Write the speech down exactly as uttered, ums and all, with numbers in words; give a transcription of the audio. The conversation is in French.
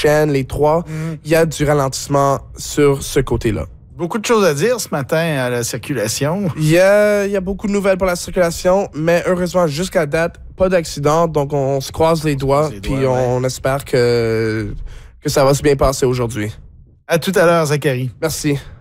Chênes, les trois, il mm. y a du ralentissement sur ce côté-là. Beaucoup de choses à dire ce matin à la circulation. Il y a, y a beaucoup de nouvelles pour la circulation, mais heureusement, jusqu'à date, pas d'accident. Donc, on, on se croise les doigts, puis ouais. on espère que, que ça va se bien passer aujourd'hui. À tout à l'heure, Zachary. Merci.